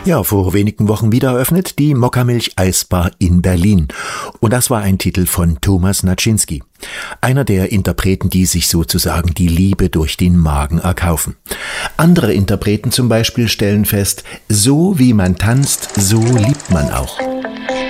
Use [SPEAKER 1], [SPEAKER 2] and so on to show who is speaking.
[SPEAKER 1] Ja, vor wenigen Wochen wieder eröffnet die Mokkamilch Eisbar in Berlin. Und das war ein Titel von Thomas Naczynski. Einer der Interpreten, die sich sozusagen die Liebe durch den Magen erkaufen. Andere Interpreten zum Beispiel stellen fest, so wie man tanzt, so liebt man auch.